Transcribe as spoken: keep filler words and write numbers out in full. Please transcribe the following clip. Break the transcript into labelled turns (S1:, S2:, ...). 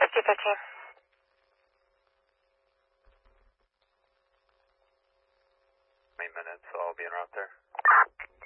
S1: fifty fifteen.
S2: Eight minutes, so I'll be en route there.